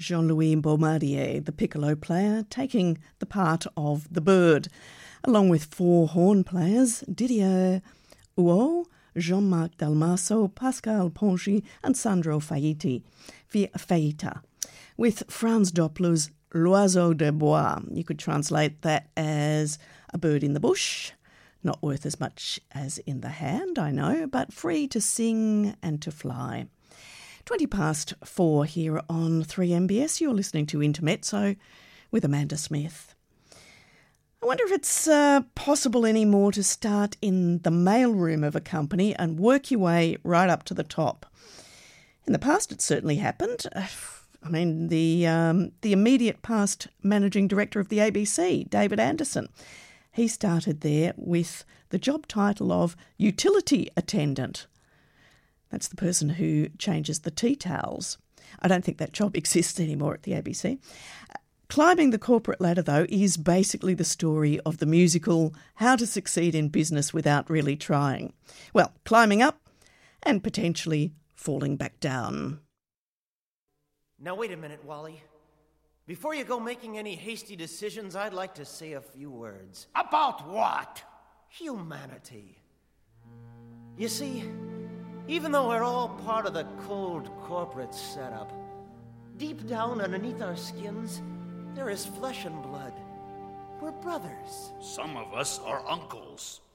Jean-Louis Beaumardier, the piccolo player, taking the part of the bird, along with 4 horn players, Didier Huot, Jean-Marc Dalmasso, Pascal Pongy and Sandro Faita, with Franz Doppler's L'Oiseau de Bois. You could translate that as a bird in the bush, not worth as much as in the hand, I know, but free to sing and to fly. 4:20 here on 3MBS. You're listening to Intermezzo with Amanda Smith. I wonder if it's possible anymore to start in the mailroom of a company and work your way right up to the top. In the past, it certainly happened. I mean, the immediate past managing director of the ABC, David Anderson, he started there with the job title of utility attendant. That's the person who changes the tea towels. I don't think that job exists anymore at the ABC. Climbing the corporate ladder, though, is basically the story of the musical How to Succeed in Business Without Really Trying. Well, climbing up and potentially falling back down. Now, wait a minute, Wally. Before you go making any hasty decisions, I'd like to say a few words. About what? Humanity. You see, even though we're all part of the cold corporate setup, deep down underneath our skins, there is flesh and blood. We're brothers. Some of us are uncles.